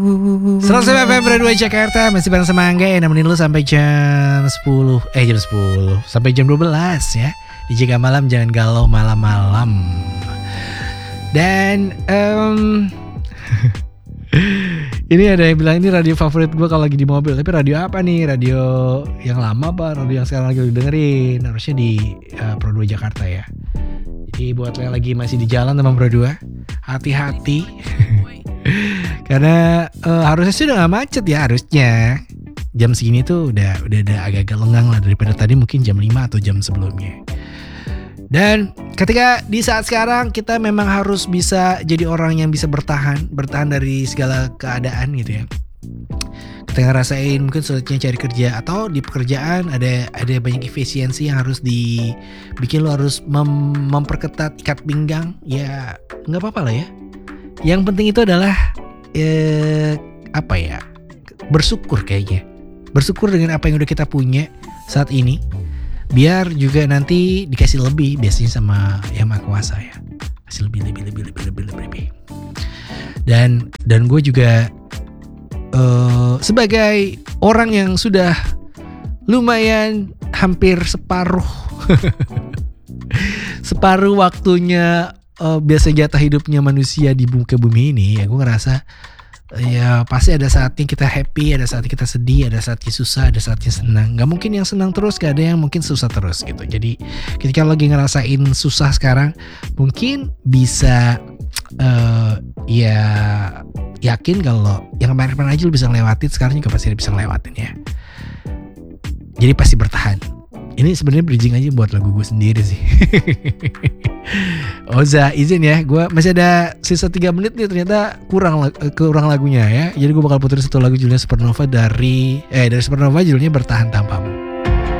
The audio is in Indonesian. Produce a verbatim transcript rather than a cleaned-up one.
seratus F M Radio Jakarta masih bareng sama Angga yang nemenin lu sampai jam sepuluh Eh jam sepuluh sampai jam dua belas ya. Di Jaga Malam, jangan galau malam-malam. Dan um, ini ada yang bilang ini radio favorit gue kalau lagi di mobil. Tapi radio apa nih? Radio yang lama apa? Radio yang sekarang lagi dengerin? Harusnya di uh, Pro dua Jakarta ya. Jadi buat yang lagi masih di jalan sama Pro dua, hati-hati. Karena uh, harusnya sih udah gak macet ya, harusnya jam segini tuh udah udah ada agak-agak lengang lah daripada tadi mungkin jam lima atau jam sebelumnya. Dan ketika di saat sekarang kita memang harus bisa jadi orang yang bisa bertahan, bertahan dari segala keadaan gitu ya. Kita ngerasain mungkin sulitnya cari kerja atau di pekerjaan ada ada banyak efisiensi yang harus dibikin, lo harus mem- memperketat ikat pinggang, ya nggak apa-apa lah ya. Yang penting itu adalah eh, apa ya, bersyukur kayaknya, bersyukur dengan apa yang udah kita punya saat ini, biar juga nanti dikasih lebih biasanya sama Yang Maha Kuasa ya, kasih lebih lebih lebih lebih lebih lebih, lebih. Dan dan gue juga uh, sebagai orang yang sudah lumayan hampir separuh separuh waktunya uh, biasa jatah hidupnya manusia di muka bumi ini ya, gue ngerasa ya pasti ada saatnya kita happy, ada saatnya kita sedih, ada saatnya susah, ada saatnya senang. Gak mungkin yang senang terus, gak ada yang mungkin susah terus gitu. Jadi ketika lagi ngerasain susah sekarang, mungkin bisa uh, ya yakin kalau yang kemarin-kemarin aja lu bisa ngelewatin, sekarang juga pasti bisa ngelewatin ya. Jadi pasti bertahan. Ini sebenarnya bridging aja buat lagu gue sendiri sih. Oza izin ya, gue masih ada sisa tiga menit nih, ternyata kurang kurang lagunya ya. Jadi gue bakal puterin satu lagu judulnya Supernova dari eh dari Supernova, judulnya Bertahan Tanpamu.